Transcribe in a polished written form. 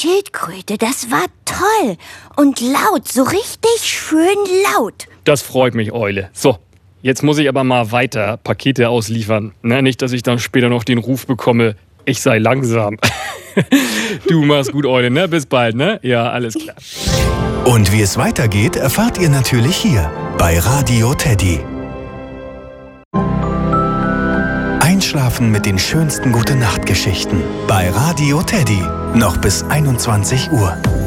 Schildkröte, das war toll. Und laut, so richtig schön laut. Das freut mich, Eule. So, jetzt muss ich aber mal weiter Pakete ausliefern. Na, nicht, dass ich dann später noch den Ruf bekomme, ich sei langsam. Du machst gut, Eule, ne? Bis bald, ne? Ja, alles klar. Und wie es weitergeht, erfahrt ihr natürlich hier bei Radio Teddy. Einschlafen mit den schönsten Gute-Nacht-Geschichten bei Radio Teddy. Noch bis 21 Uhr.